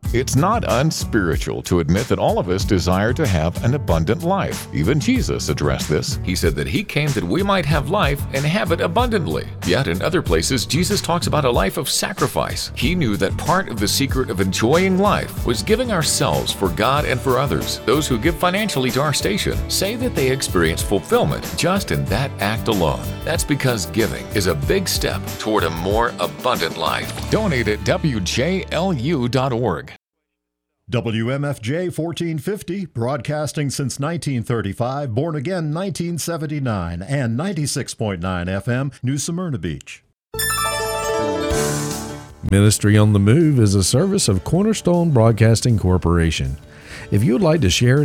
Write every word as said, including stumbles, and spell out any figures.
It's not unspiritual to admit that all of us desire to have an abundant life. Even Jesus addressed this. He said that he came that we might have life and have it abundantly. Yet in other places, Jesus talks about a life of sacrifice. He knew that part of the secret of enjoying life was giving ourselves for God and for others. Those who give financially to our station say that they experience fulfillment just in that act alone. That's because giving is a big step toward a more abundant life. Donate at W J L U dot org. W M F J fourteen fifty, broadcasting since nineteen thirty-five, born again nineteen seventy-nine, and ninety-six point nine F M, New Smyrna Beach. Ministry on the Move is a service of Cornerstone Broadcasting Corporation. If you would like to share